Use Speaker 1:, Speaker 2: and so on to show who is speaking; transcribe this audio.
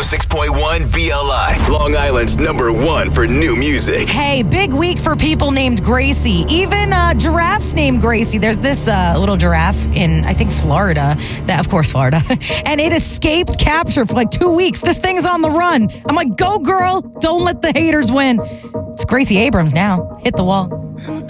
Speaker 1: 106.1 BLI, Long Island's #1 for new music.
Speaker 2: Hey, big week for people named Gracie. Even giraffes named Gracie. There's this little giraffe in, I think, Florida. Of course, Florida. And it escaped capture for like 2 weeks. This thing's on the run. I'm like, go, girl. Don't let the haters win. It's Gracie Abrams now. Hit the wall.